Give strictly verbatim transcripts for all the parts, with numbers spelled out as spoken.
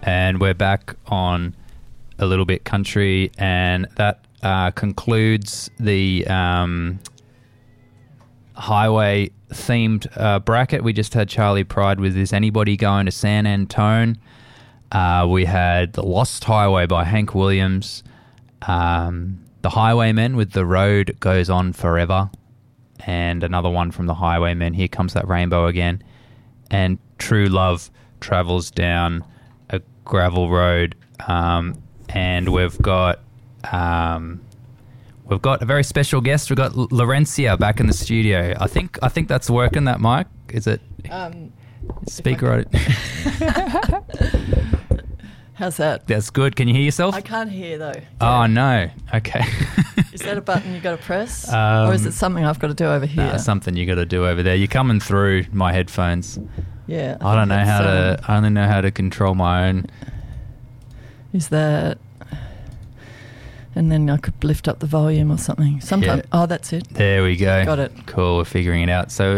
and we're back on A Little Bit Country, and that uh, concludes the um, highway themed uh, bracket. We just had Charlie Pride with Is Anybody Going to San Antone? Uh, we had The Lost Highway by Hank Williams, um, The Highwaymen with The Road Goes On Forever, and another one from The Highwaymen, Here Comes That Rainbow Again, and True Love Travels Down a Gravel Road. Um, and we've got um, we've got a very special guest. We've got L- Laurencia back in the studio. I think I think that's working, that mic. Is it? Um, Speaker on it. How's that? That's good. Can you hear yourself? I can't hear though. Oh, no. Okay. Is that a button you got to press? Um, or is it something I've got to do over here? Uh, something you got to do over there. You're coming through my headphones. Yeah. I, I don't know how um, to. I only know how to control my own. Is that? And then I could lift up the volume or something. Sometimes. Yeah. Oh, that's it. There we go. Got it. Cool. We're figuring it out. So,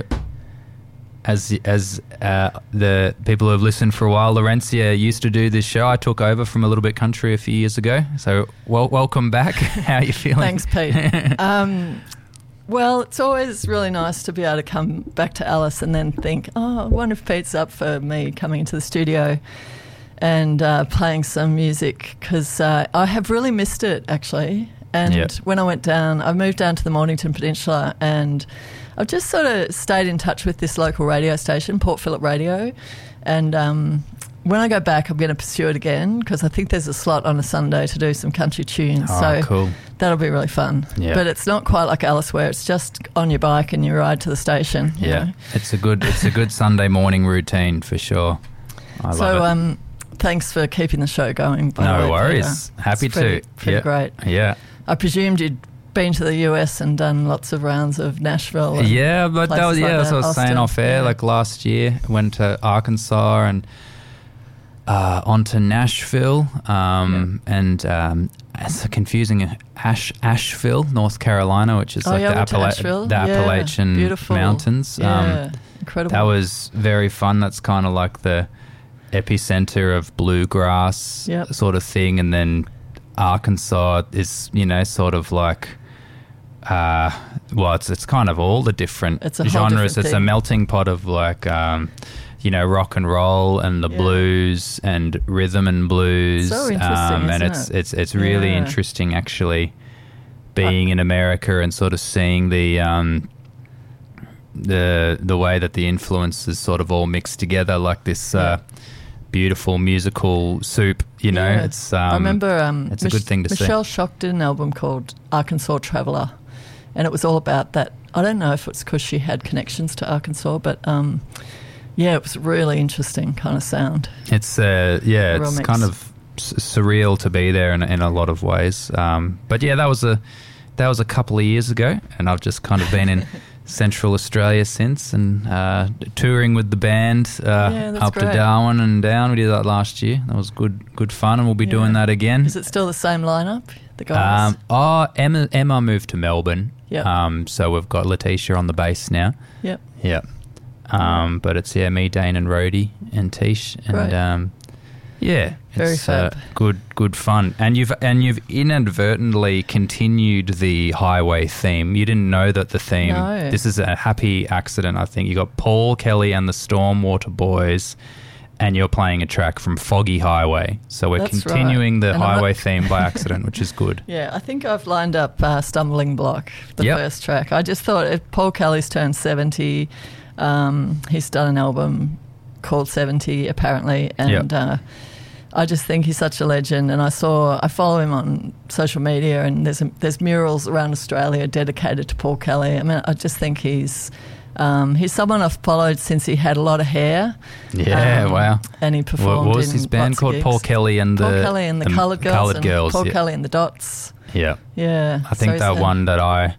as as uh, the people who have listened for a while, Laurencia used to do this show. I took over from A Little Bit Country a few years ago. So, well, welcome back. How are you feeling? Thanks, Pete. um, well, it's always really nice to be able to come back to Alice and then think, oh, I wonder if Pete's up for me coming into the studio and uh, playing some music, because uh, I have really missed it, actually. And yep. when I went down, I moved down to the Mornington Peninsula, and I've just sort of stayed in touch with this local radio station, Port Phillip Radio. And um, when I go back, I'm going to pursue it again, because I think there's a slot on a Sunday to do some country tunes. Oh, so cool. That'll be really fun. Yep. But it's not quite like Alice, where it's just on your bike and you ride to the station. You Yeah, know? it's a good it's a good Sunday morning routine for sure. I love so, it. um, thanks for keeping the show going. By No the way, worries. Peter. Happy it's pretty, to. Pretty yeah. great. Yeah. I presumed you'd been to the U S and done lots of rounds of Nashville. And Yeah, but that was places yeah, like that's what I was Austin. saying off air. Yeah. Like last year, went to Arkansas and uh, on to Nashville, um, Yeah. and um, it's confusing. Ash Asheville, North Carolina, which is Oh, like yeah, the, I went to Appala- Asheville. the Yeah, Appalachian beautiful. Mountains. Yeah, Um, incredible. that was very fun. That's kind of like the epicenter of bluegrass Yep. sort of thing, and then Arkansas is, you know, sort of like, uh, well, it's it's kind of all the different It's a whole genres. different It's a thing. melting pot of like, um, you know, rock and roll and the Yeah. blues and rhythm and blues. So interesting, um, and isn't it's it? it's it's really Yeah. interesting actually being in America and sort of seeing the um, the the way that the influences sort of all mixed together, like this uh, beautiful musical soup. You know, Yeah. it's um, I remember um, it's a good thing to see. Michelle Schock did an album called Arkansas Traveller, and it was all about that. I don't know if it's because she had connections to Arkansas, but um, yeah, it was really interesting kind of sound. It's uh, yeah, Real it's mix. kind of s- surreal to be there in, in a lot of ways. Um, but yeah, that was a that was a couple of years ago, and I've just kind of been in Central Australia since, and uh, touring with the band uh, Yeah, that's up to great. Darwin and down. We did that last year. That was good, good fun, and we'll be Yeah. doing that again. Is it still the same lineup? The guys. Um, oh, Emma, Emma moved to Melbourne. Yep. Um, so we've got Letitia on the bass now. Yep. Yeah. Um, but it's yeah, me, Dane, and Rhodey and Tish, and Great. um, yeah, Very it's uh, fab. good, good fun. And you've and you've inadvertently continued the highway theme. You didn't know that the theme. No. This is a happy accident, I think. You got Paul Kelly and the Stormwater Boys, and you're playing a track from Foggy Highway. So we're That's continuing right. the And I'm highway not- theme by accident, which is good. Yeah, I think I've lined up uh, Stumbling Block, the Yep. first track. I just thought if Paul Kelly's turned seventy. Um, he's done an album called seventy, apparently, and Yep. uh, I just think he's such a legend. And I saw, I follow him on social media, and there's there's murals around Australia dedicated to Paul Kelly. I mean, I just think he's um, he's someone I've followed since he had a lot of hair. Yeah, Um, wow. And he What, performed. what was in his band lots of called? gigs. Paul Kelly and the Paul Kelly and the, Coloured Girls. Coloured and Girls. Paul yeah. Kelly and the Dots. Yeah. Yeah, I think so that he's- one that I,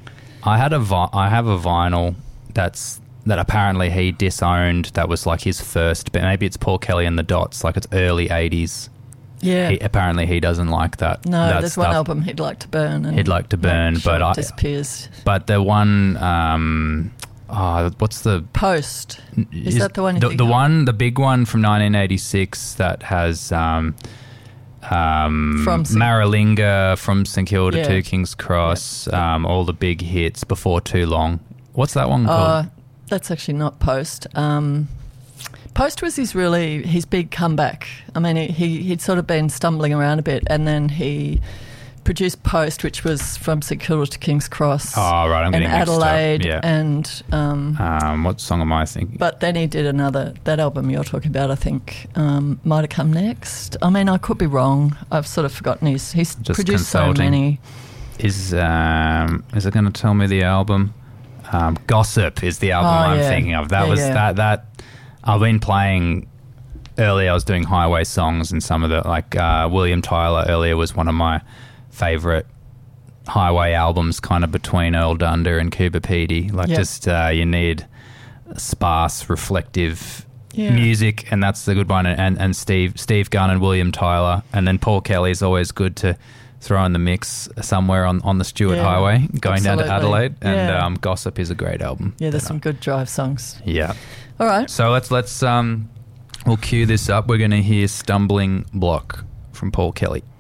I had a vi- I have a vinyl that's that apparently he disowned. That was like his first, but maybe it's Paul Kelly and the Dots. Like it's early eighties. Yeah. He, apparently he doesn't like that. No, that there's one stuff. album he'd like to burn. And He'd like to burn, make sure but it I- disappears. But the one, um, Oh, what's the Post? Is, is that the one? You the, the one, the big one from nineteen eighty-six that has um, um, from Saint- Maralinga, From St Kilda Yeah. to King's Cross, Yeah. um, all the big hits before too long. What's that one called? Uh, that's actually not Post. Um, Post was his really his big comeback. I mean, he, he he'd sort of been stumbling around a bit, and then he produced Post, which was From St Kilda to King's Cross. Oh, right, I'm and getting mixed up. Adelaide, Yeah. and um, Um, what song am I thinking? but then he did another that album you're talking about. I think um, might have come next. I mean, I could be wrong. I've sort of forgotten. He's he's Just produced so consulting. many. Is um, is it going to tell me the album? Um, Gossip is the album Oh, I'm yeah. thinking of. That Yeah, was yeah. that that I've been playing earlier. I was doing highway songs, and some of the like uh, William Tyler earlier was one of my favorite highway albums, kind of between Earl Dunder and Cooper Pedy. Like Yep. just uh, you need sparse, reflective Yeah. music, and that's the good one. And and Steve Steve Gunn and William Tyler, and then Paul Kelly is always good to throw in the mix somewhere on, on the Stewart Yeah, Highway going down to absolutely. Adelaide. And Yeah. um, Gossip is a great album. Yeah, there's But, some good drive songs. yeah. All right. So let's let's um we'll cue this up. We're going to hear Stumbling Block from Paul Kelly.